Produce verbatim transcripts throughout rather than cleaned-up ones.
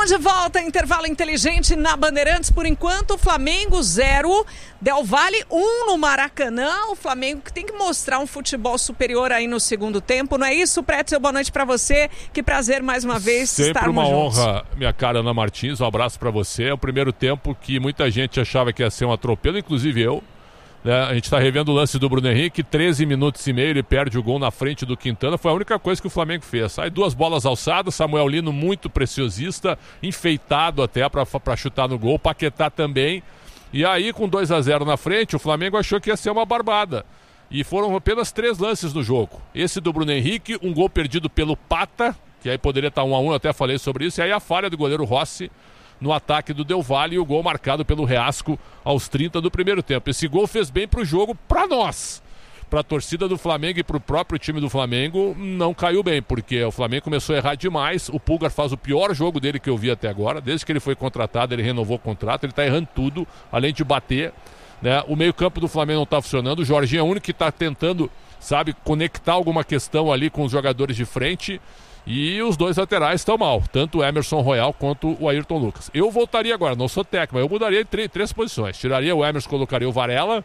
Estamos de volta, intervalo inteligente na Bandeirantes. Por enquanto, Flamengo zero, Del Valle um no Maracanã. O Flamengo que tem que mostrar um futebol superior aí no segundo tempo. Não é isso, Pretzel? Boa noite pra você. Que prazer mais uma vez Sempre estarmos juntos. Sempre uma honra, minha cara Ana Martins. Um abraço pra você. É o primeiro tempo que muita gente achava que ia ser um atropelo, inclusive eu. Né? A gente está revendo o lance do Bruno Henrique, treze minutos e meio, ele perde o gol na frente do Quintana. Foi a única coisa que o Flamengo fez. Aí duas bolas alçadas, Samuel Lino muito preciosista, enfeitado até para chutar no gol, Paquetá também. E aí com dois a zero na frente, o Flamengo achou que ia ser uma barbada. E foram apenas três lances no jogo. Esse do Bruno Henrique, um gol perdido pelo Pata, que aí poderia estar um a um, eu até falei sobre isso. E aí a falha do goleiro Rossi no ataque do Del Valle e o gol marcado pelo Reasco aos trinta do primeiro tempo. Esse gol fez bem pro jogo, pra nós. Pra torcida do Flamengo e pro próprio time do Flamengo, não caiu bem, porque o Flamengo começou a errar demais. O Pulgar faz o pior jogo dele que eu vi até agora. Desde que ele foi contratado, ele renovou o contrato, ele tá errando tudo, além de bater. Né? O meio-campo do Flamengo não tá funcionando. O Jorginho é o único que tá tentando, sabe, conectar alguma questão ali com os jogadores de frente. E os dois laterais estão mal, tanto o Emerson Royal quanto o Ayrton Lucas. Eu voltaria agora, não sou técnico, mas eu mudaria em três, três posições. Tiraria o Emerson, colocaria o Varela,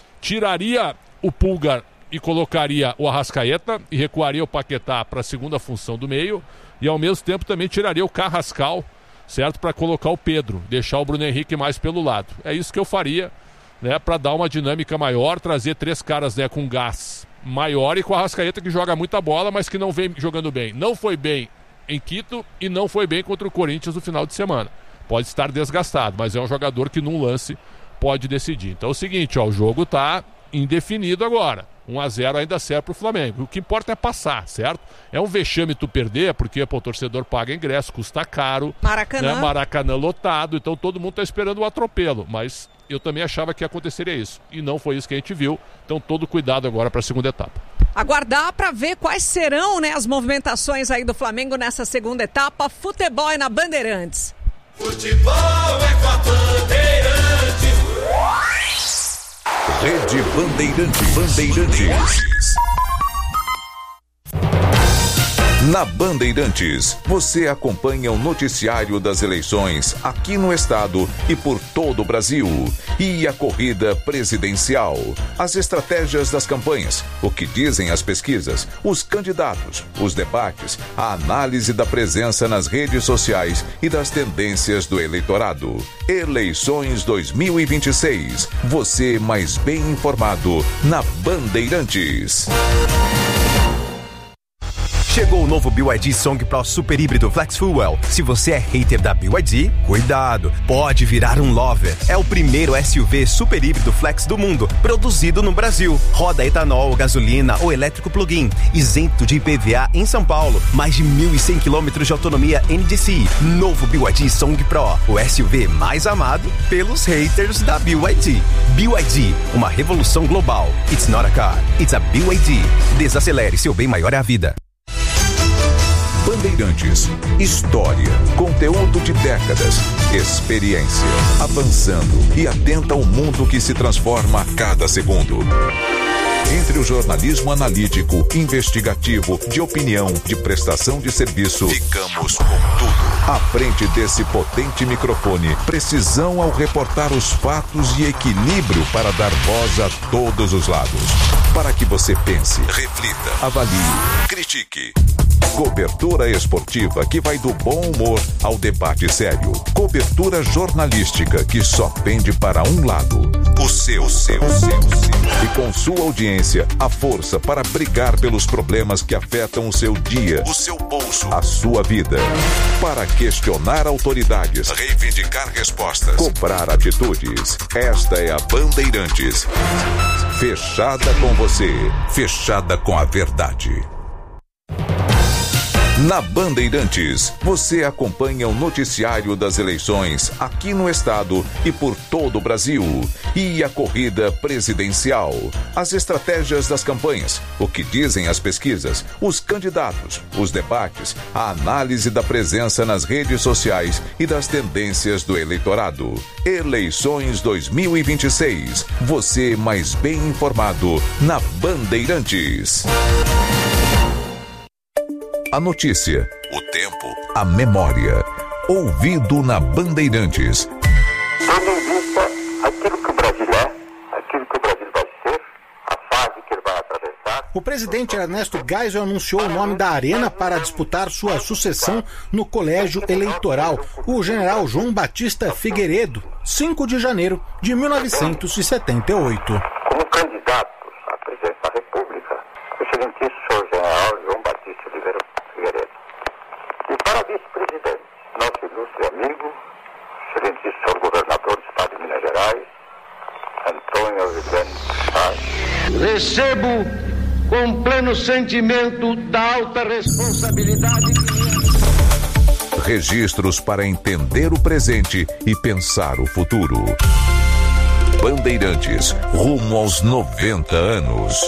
tiraria o Pulgar e colocaria o Arrascaeta e recuaria o Paquetá para a segunda função do meio e ao mesmo tempo também tiraria o Carrascal, certo, para colocar o Pedro, deixar o Bruno Henrique mais pelo lado. É isso que eu faria, né, para dar uma dinâmica maior, trazer três caras, né, com gás maior e com a Arrascaeta que joga muita bola, mas que não vem jogando bem. Não foi bem em Quito e não foi bem contra o Corinthians no final de semana. Pode estar desgastado, mas é um jogador que num lance pode decidir. Então é o seguinte, ó, o jogo tá indefinido agora. um a zero ainda serve pro Flamengo. O que importa é passar, certo? É um vexame tu perder, porque pô, o torcedor paga ingresso, custa caro. Maracanã. Né? Maracanã lotado, então todo mundo tá esperando o atropelo, mas eu também achava que aconteceria isso. E não foi isso que a gente viu. Então todo cuidado agora para a segunda etapa. Aguardar para ver quais serão, né, as movimentações aí do Flamengo nessa segunda etapa. Futebol é na Bandeirantes. Futebol é com a Bandeirantes. Rede Bandeirantes. Bandeirantes. Na Bandeirantes, você acompanha o noticiário das eleições aqui no estado e por todo o Brasil. E a corrida presidencial, as estratégias das campanhas, o que dizem as pesquisas, os candidatos, os debates, a análise da presença nas redes sociais e das tendências do eleitorado. Eleições dois mil e vinte e seis. Você mais bem informado na Bandeirantes. Chegou o novo B Y D Song Pro Super Híbrido Flex Fuel. Se você é hater da B Y D, cuidado, pode virar um lover. É o primeiro S U V super híbrido flex do mundo, produzido no Brasil. Roda etanol, gasolina ou elétrico plug-in, isento de I P V A em São Paulo. Mais de mil e cem quilômetros de autonomia N D C I. Novo B Y D Song Pro, o S U V mais amado pelos haters da B Y D. B Y D, uma revolução global. It's not a car, it's a B Y D. Desacelere, seu bem maior é a vida. Bandeirantes, história, conteúdo de décadas, experiência, avançando e atenta ao mundo que se transforma a cada segundo. Entre o jornalismo analítico, investigativo, de opinião, de prestação de serviço, ficamos com tudo. À frente desse potente microfone, precisão ao reportar os fatos e equilíbrio para dar voz a todos os lados. Para que você pense, reflita, avalie, critique. Cobertura esportiva que vai do bom humor ao debate sério. Cobertura jornalística que só pende para um lado. O seu, seu, seu, seu. E com sua audiência, a força para brigar pelos problemas que afetam o seu dia, o seu bolso, a sua vida. Para questionar autoridades, reivindicar respostas, cobrar atitudes. Esta é a Bandeirantes. Fechada com você, fechada com a verdade. Na Bandeirantes, você acompanha o noticiário das eleições aqui no estado e por todo o Brasil. E a corrida presidencial, as estratégias das campanhas, o que dizem as pesquisas, os candidatos, os debates, a análise da presença nas redes sociais e das tendências do eleitorado. Eleições dois mil e vinte e seis. Você mais bem informado na Bandeirantes. A notícia, o tempo, a memória, ouvido na Bandeirantes. Tendo em vista aquilo que o Brasil é, aquilo que o Brasil vai ser, a fase que ele vai atravessar. O presidente Ernesto Geisel anunciou o nome da Arena para disputar sua sucessão no colégio eleitoral, o general João Batista Figueiredo, cinco de janeiro de mil novecentos e setenta e oito. Como candidato à presidência da República, o excelentíssimo senhor general João Batista Oliveira Figueiredo. E para vice-presidente, nosso ilustre amigo, excelentíssimo senhor governador do estado de Minas Gerais, Antônio Aureliano Chaves. Recebo com pleno sentimento da alta responsabilidade. Registros para entender o presente e pensar o futuro. Bandeirantes, rumo aos noventa anos.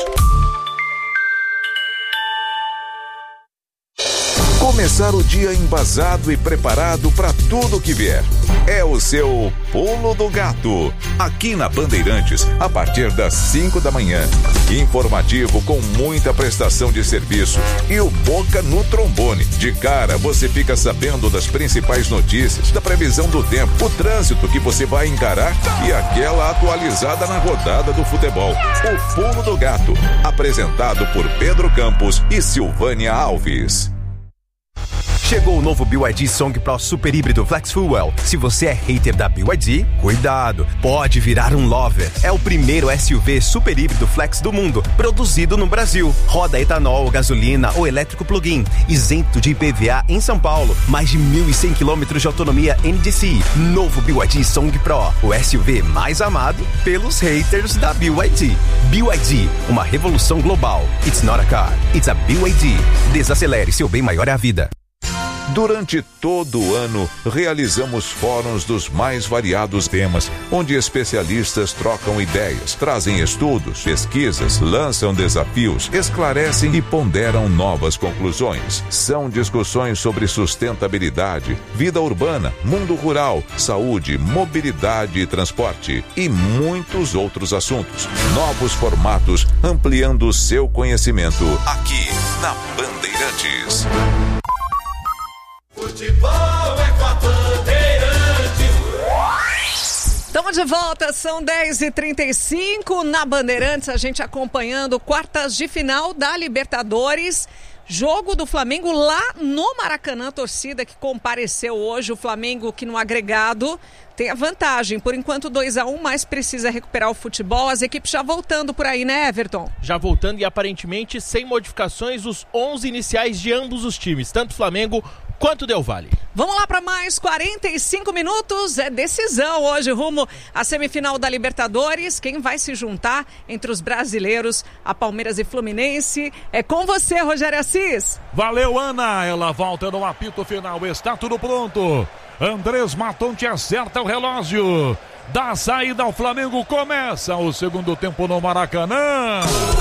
Começar o dia embasado e preparado para tudo que vier. É o seu Pulo do Gato. Aqui na Bandeirantes, a partir das cinco da manhã. Informativo com muita prestação de serviço. E o Boca no trombone. De cara, você fica sabendo das principais notícias, da previsão do tempo, o trânsito que você vai encarar e aquela atualizada na rodada do futebol. O Pulo do Gato. Apresentado por Pedro Campos e Silvânia Alves. Chegou o novo B Y D Song Pro Super Híbrido Flex Fuel. Se você é hater da B Y D, cuidado, pode virar um lover. É o primeiro S U V super híbrido flex do mundo, produzido no Brasil. Roda etanol, gasolina ou elétrico plug-in, isento de I P V A em São Paulo. Mais de mil e cem quilômetros de autonomia N D C I. Novo B Y D Song Pro, o S U V mais amado pelos haters da B Y D. B Y D, uma revolução global. It's not a car, it's a B Y D. Desacelere, seu bem maior é a vida. Durante todo o ano, realizamos fóruns dos mais variados temas, onde especialistas trocam ideias, trazem estudos, pesquisas, lançam desafios, esclarecem e ponderam novas conclusões. São discussões sobre sustentabilidade, vida urbana, mundo rural, saúde, mobilidade e transporte e muitos outros assuntos. Novos formatos, ampliando o seu conhecimento aqui na Bandeirantes. Futebol é com a Bandeirantes. Estamos de volta, são dez e trinta e cinco na Bandeirantes, a gente acompanhando quartas de final da Libertadores. Jogo do Flamengo lá no Maracanã, torcida que compareceu hoje, o Flamengo que no agregado tem a vantagem, por enquanto dois a um, mas precisa recuperar o futebol, as equipes já voltando por aí, né, Everton? Já voltando e aparentemente sem modificações os onze iniciais de ambos os times, tanto Flamengo quanto Del Valle. Vamos lá para mais quarenta e cinco minutos, é decisão hoje rumo à semifinal da Libertadores, quem vai se juntar entre os brasileiros, a Palmeiras e Fluminense, é com você, Rogério Assis. Valeu, Ana, ela volta no apito final, está tudo pronto, Andrés Matonte acerta o relógio, da saída ao Flamengo, começa o segundo tempo no Maracanã.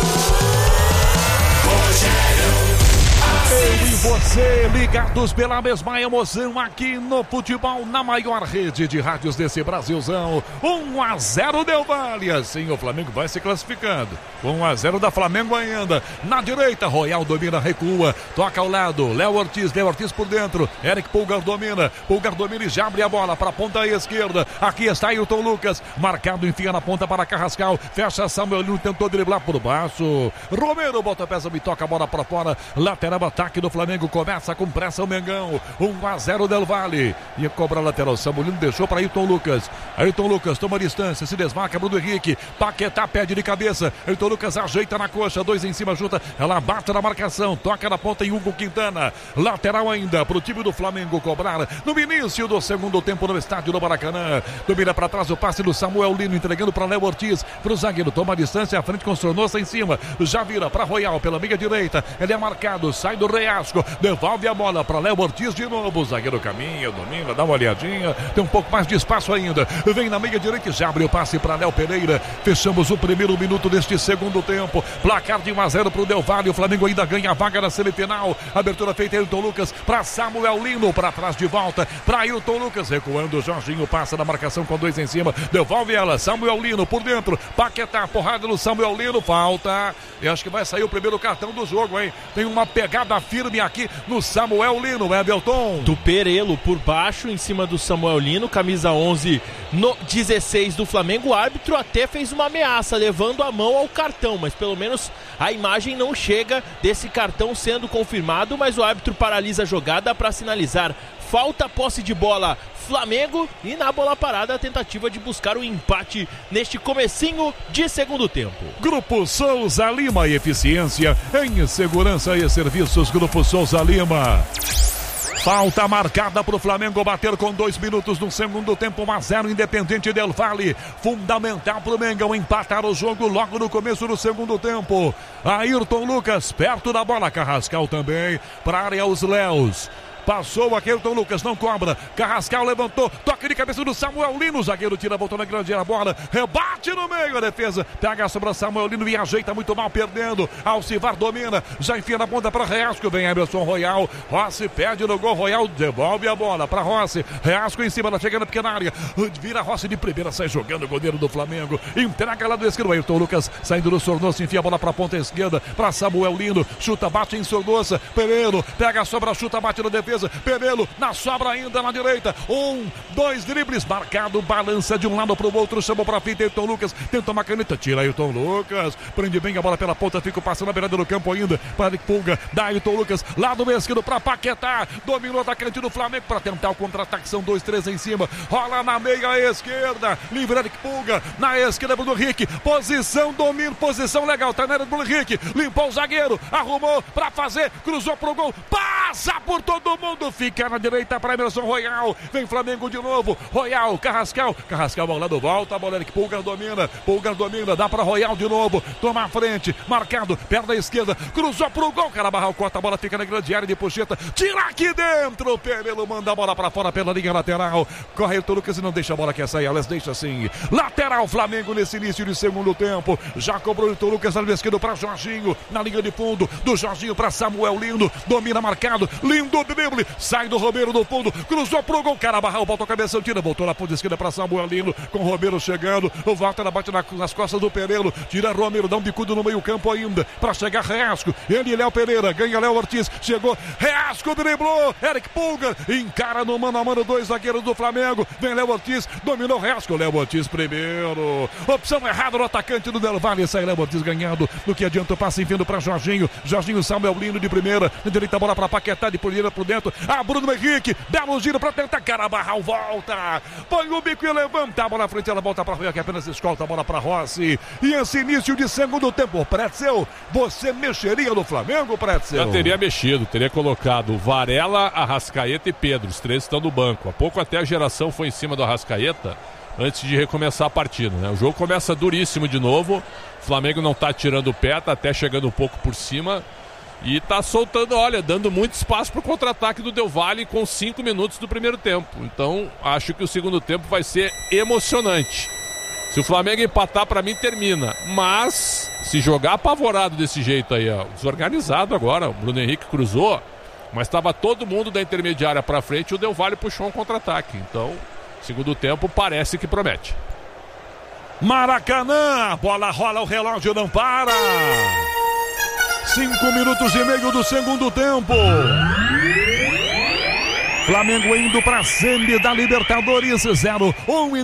Eu e você, ligados pela mesma emoção aqui no futebol, na maior rede de rádios desse Brasilzão. um a zero Del Valle, assim o Flamengo vai se classificando. um a zero da Flamengo ainda. Na direita, Royal domina, recua, toca ao lado, Léo Ortiz, Léo Ortiz por dentro, Eric Pulgar domina, Pulgar domina e já abre a bola para a ponta esquerda. Aqui está Ailton Lucas, marcado, enfia na ponta para Carrascal, fecha Samuel Lino, tentou driblar por baixo. Romero bota a peça, me toca a bola para fora, lateral ataque do Flamengo, começa com pressa o Mengão, um a zero Del Valle, e cobra a lateral, Samuel Lino deixou para Ailton Lucas, Ailton Lucas toma distância, se desmarca, Bruno Henrique, Paquetá pede de cabeça, Ailton Lucas ajeita na coxa, dois em cima, junta, ela bate na marcação, toca na ponta em Hugo Quintana, lateral ainda para o time do Flamengo cobrar no início do segundo tempo no estádio do Maracanã, domina para trás o passe do Samuel Lino, entregando para Léo Ortiz, para o zagueiro, toma distância, à frente com Sornosa em cima, já vira para Royal pela meia direita, ele é marcado, sai do Reasco, devolve a bola para Léo Ortiz de novo, o zagueiro caminha, domina, dá uma olhadinha, tem um pouco mais de espaço ainda, vem na meia direita e já abre o passe para Léo Pereira, fechamos o primeiro minuto deste segundo tempo, placar de um a zero para o Del Valle, o Flamengo ainda ganha a vaga na semifinal, abertura feita Ailton Lucas para Samuel Lino, para trás de volta, para Ailton Lucas, recuando, Jorginho passa na marcação com dois em cima, devolve ela, Samuel Lino por dentro, Paquetá, porrada no Samuel Lino, falta, e acho que vai sair o primeiro cartão do jogo, hein, tem uma pegada firme aqui aqui no Samuel Lino, Everton. Do Perelo por baixo, em cima do Samuel Lino, camisa onze no dezesseis do Flamengo. O árbitro até fez uma ameaça, levando a mão ao cartão, mas pelo menos a imagem não chega desse cartão sendo confirmado, mas o árbitro paralisa a jogada para sinalizar falta, posse de bola Flamengo, e na bola parada a tentativa de buscar o empate neste comecinho de segundo tempo. Grupo Souza Lima, eficiência em segurança e serviços. Grupo Souza Lima. Falta marcada para o Flamengo bater com dois minutos no segundo tempo, um a zero, Independente Del Valle. Fundamental para o Mengão empatar o jogo logo no começo do segundo tempo. Ayrton Lucas perto da bola, Carrascal também para a área, os Léus. Passou aqui, Ayrton Lucas não cobra. Carrascal levantou, toque de cabeça do Samuel Lino. O zagueiro tira, voltou na grande área, a bola. Rebate no meio, a defesa. Pega sobre o Samuel Lino e ajeita muito mal, perdendo. Alcivar domina, já enfia na ponta para Reasco. Vem Emerson Royal. Rossi perde no gol. Royal devolve a bola para Rossi. Reasco em cima, chega na pequena área. Vira Rossi de primeira, sai jogando o goleiro do Flamengo. Entrega lá do esquerdo. Ayrton Lucas saindo do Sornosa, enfia a bola para a ponta esquerda. Para Samuel Lino. Chuta, bate em Sornosa. Pereiro pega a sobra, chuta, bate na defesa. Perelo na sobra ainda na direita. Um, dois dribles, marcado, balança de um lado para o outro, chamou para a fita. Ayrton Lucas tenta uma caneta, tira Ayrton Lucas, prende bem a bola pela ponta, fica passando na beirada do campo ainda. Para Pulga, dá Ayrton Lucas, lado esquerdo para Paquetá, dominou o atacante do Flamengo para tentar o contra-ataque. São dois, três em cima, rola na meia esquerda, livre Eric Pulga, na esquerda Bruno Henrique, posição, domínio, posição legal, tá na área do Bruno Henrique, limpou o zagueiro, arrumou para fazer, cruzou pro gol, passa por todo mundo. Fica na direita para Emerson Royal. Vem Flamengo de novo. Royal, Carrascal. Carrascal ao lado, volta. A bola Eric Pulgar domina. Pulgar domina. Dá para Royal de novo. Toma a frente. Marcado. Perna esquerda. Cruzou pro gol. Carabarral corta a bola. Fica na grande área de Pocheta. Tira aqui dentro. Perelo manda a bola para fora pela linha lateral. Corre o Lucas e não deixa a bola que sair. Elas deixa assim. Lateral Flamengo nesse início de segundo tempo. Já cobrou o Lucas na esquerda para Jorginho. Na linha de fundo. Do Jorginho para Samuel Lindo. Domina marcado. Lindo drible. Sai do Romero no fundo, cruzou pro gol, Carabarral, voltou a cabeça, tira, voltou na ponta esquerda para Samuel Lino, com o Romero chegando, o Walter bate na, nas costas do Perelo, tira Romero, dá um bicudo no meio campo ainda, para chegar Reasco, ele e Léo Pereira, ganha Léo Ortiz, chegou, Reasco driblou, Eric Pulgar, encara no mano a mano dois zagueiros do Flamengo, vem Léo Ortiz, dominou Reasco, Léo Ortiz primeiro, opção errada no atacante do Del Valle, sai Léo Ortiz ganhando, no que adianta o passe enviando para Jorginho, Jorginho, Samuel Lino de primeira, na direita a bola para Paquetá, de por direita por dentro, a Bruno Henrique, belo giro para tentar, Carabarral volta, põe o bico e levanta a bola na frente, ela volta para Royal, que apenas escolta a bola para Rossi, e esse início de segundo tempo, Pretzel, você mexeria no Flamengo, Pretzel? Já teria mexido, teria colocado Varela, Arrascaeta e Pedro, os três estão no banco, há pouco até a geração foi em cima do Arrascaeta, antes de recomeçar a partida, né? O jogo começa duríssimo de novo, o Flamengo não está tirando o pé, está até chegando um pouco por cima, e tá soltando, olha, dando muito espaço pro contra-ataque do Del Valle com cinco minutos do primeiro tempo. Então, acho que o segundo tempo vai ser emocionante. Se o Flamengo empatar, pra mim, termina. Mas, se jogar apavorado desse jeito aí, ó, desorganizado agora, o Bruno Henrique cruzou, mas estava todo mundo da intermediária pra frente e o Del Valle puxou um contra-ataque. Então, segundo tempo, parece que promete. Maracanã, bola rola, o relógio não para. Cinco minutos e meio do segundo tempo. Flamengo indo para a semi da Libertadores, zero um.